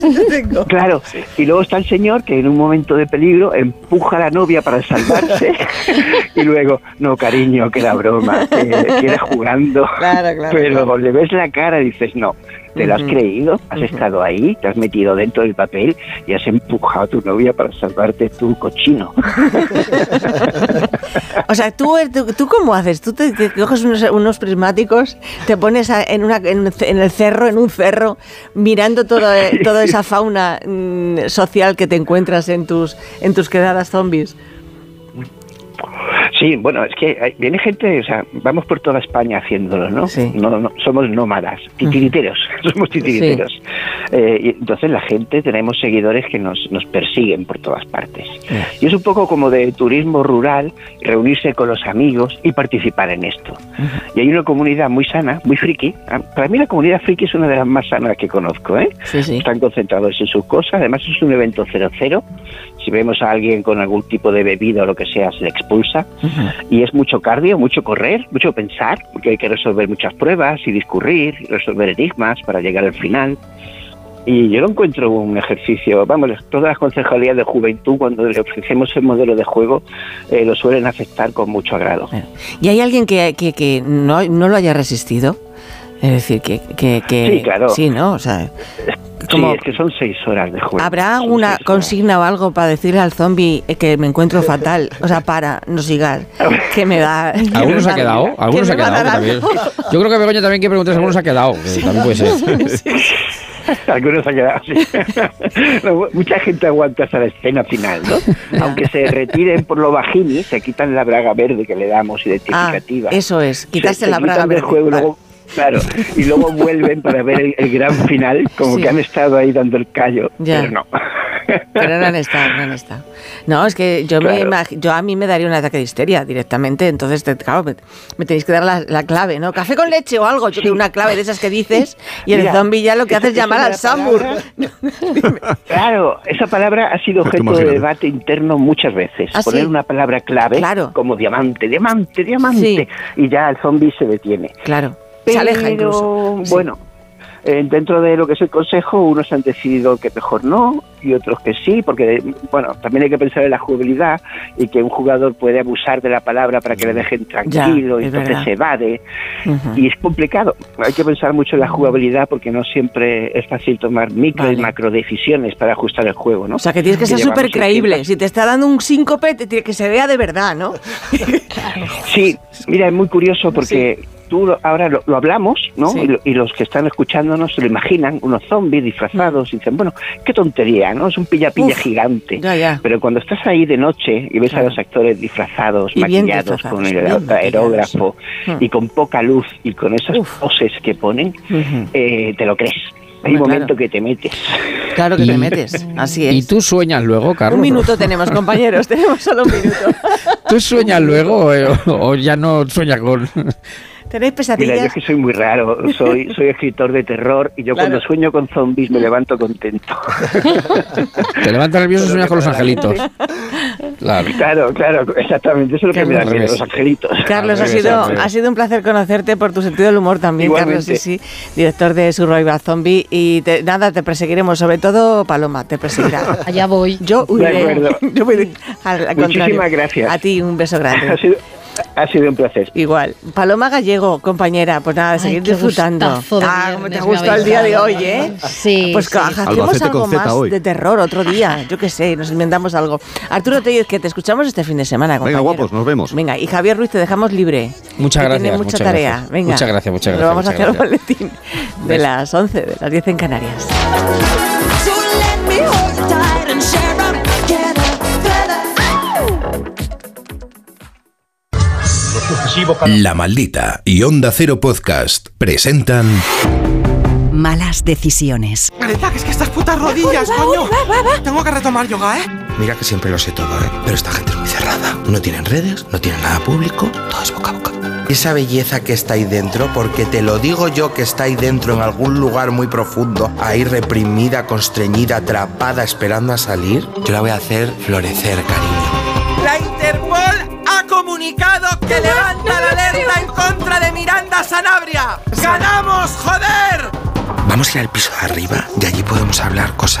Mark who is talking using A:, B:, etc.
A: Claro, y luego está el señor que en un momento de peligro empuja a la novia para salvarse y luego, no cariño, que era broma, que era jugando, pero le ves la cara y dices, no, ¿te lo has creído? ¿Has estado ahí? ¿Te has metido dentro del papel y has empujado a tu novia para salvarte, tu cochino?
B: O sea, ¿tú cómo haces? ¿Tú te coges unos prismáticos, te pones en un cerro, mirando toda esa fauna social que te encuentras en tus quedadas zombies?
A: Sí, bueno, es que viene gente, o sea, vamos por toda España haciéndolo, ¿no?
B: Sí.
A: No somos nómadas, titiriteros, somos titiriteros. Sí. Y entonces la gente, tenemos seguidores que nos persiguen por todas partes. Y es un poco como de turismo rural, reunirse con los amigos y participar en esto. Y hay una comunidad muy sana, muy friki. Para mí la comunidad friki es una de las más sanas que conozco, ¿eh? Sí. Están concentrados en sus cosas, además es un evento 0-0. Si vemos a alguien con algún tipo de bebida o lo que sea, se le expulsa. Y es mucho cardio, mucho correr, mucho pensar, porque hay que resolver muchas pruebas y discurrir, resolver enigmas para llegar al final. Y yo lo encuentro un ejercicio, vamos, todas las concejalías de juventud, cuando le ofrecemos el modelo de juego, lo suelen aceptar con mucho agrado.
B: ¿Y hay alguien que no lo haya resistido? Es decir, que
A: sí, claro.
B: Sí, ¿no? O sea,
A: sí, es que son 6 horas de juego.
B: ¿Habrá alguna consigna o algo para decirle al zombie que me encuentro fatal? O sea, no sigas, que me da...
C: ¿Alguno se ha quedado? ¿Alguno se ha quedado? También. Yo creo que Begoña también quiere preguntar si alguno se ha quedado. También puede ser.
A: Sí. Algunos han quedado así. No, mucha gente aguanta hasta la escena final, ¿no? Aunque se retiren por lo bajini, se quitan la braga verde que le damos identificativa.
B: Eso es, quitarse la braga verde.
A: Juego, luego, claro, y luego vuelven para ver el gran final, como que han estado ahí dando el callo, pero no.
B: Pero no han estado. No, es que yo a mí me daría un ataque de histeria directamente, entonces, claro, me tenéis que dar la clave, ¿no? Café con leche o algo, yo una clave de esas que dices, y el zombie ya lo que hace es llamar al Samur.
A: Claro, esa palabra ha sido objeto de debate interno muchas veces. Poner una palabra clave, como diamante, sí. Y ya el zombie se detiene.
B: Claro,
A: pero,
B: se aleja incluso.
A: Bueno, dentro de lo que es el consejo, unos han decidido que mejor no y otros que sí, porque bueno, también hay que pensar en la jugabilidad y que un jugador puede abusar de la palabra para que le dejen tranquilo y entonces se evade y es complicado. Hay que pensar mucho en la jugabilidad porque no siempre es fácil tomar micro y macro decisiones para ajustar el juego, ¿no?
B: O sea, que tienes que ser súper creíble. Si te está dando un síncope, que se vea de verdad, ¿no?
A: Sí, mira, es muy curioso porque tú ahora lo hablamos, ¿no? Sí. Y los que están escuchándonos se lo imaginan, unos zombies disfrazados, y dicen, bueno, qué tontería, ¿no? Es un pilla-pilla gigante. Ya. Pero cuando estás ahí de noche y ves a los actores disfrazados, maquillados, con el aerógrafo y con poca luz y con esas poses que ponen, te lo crees. Hay un momento que te metes.
B: Claro que te metes, así es.
C: ¿Y tú sueñas luego, Carlos?
B: Un minuto tenemos, compañeros, tenemos solo un minuto.
C: ¿Tú sueñas luego o ya no sueñas con...?
B: ¿Tenéis pesadillas?
A: Mira, yo es que soy muy raro, soy escritor de terror y yo cuando sueño con zombies me levanto contento.
C: Te levantas nervioso y sueñas con los angelitos.
A: Claro, exactamente, eso es lo que me da miedo, los angelitos.
B: Carlos, ha sido un placer conocerte por tu sentido del humor también. Igualmente. Carlos, sí, director de Survival Zombie, y te perseguiremos, sobre todo Paloma, te perseguirá.
D: Allá voy.
B: Yo huiré.
A: Muchísimas gracias.
B: A ti, un beso grande.
A: Ha sido un placer.
B: Igual. Paloma Gallego, compañera, pues nada, seguir disfrutando. Como te ha gustado el día de hoy, ¿eh?
D: Sí.
B: Pues hacemos algo más hoy de terror otro día, yo qué sé, nos inventamos algo. Arturo Tellez, que te escuchamos este fin de semana, compañero.
E: Venga, guapos, nos vemos.
B: Venga, y Javier Ruiz, te dejamos libre.
C: Muchas gracias.
B: Tiene mucha tarea.
C: Gracias.
B: Venga.
C: Muchas gracias.
B: Lo vamos a hacer al boletín de las 11, de las 10 en Canarias.
F: La Maldita y Onda Cero Podcast presentan
G: Malas decisiones.
H: Marita, que es que estas putas rodillas, coño. Tengo que retomar yoga, ¿eh?
I: Mira que siempre lo sé todo, ¿eh? Pero esta gente es muy cerrada. No tienen redes, no tienen nada público, todo es boca a boca. Esa belleza que está ahí dentro, porque te lo digo yo que está ahí dentro en algún lugar muy profundo, ahí reprimida, constreñida, atrapada, esperando a salir, yo la voy a hacer florecer, cariño.
H: La Interpol ha comunicado que levanta la alerta en contra de Miranda Sanabria. ¡Ganamos, joder!
I: Vamos a ir al piso de arriba y allí podemos hablar cosas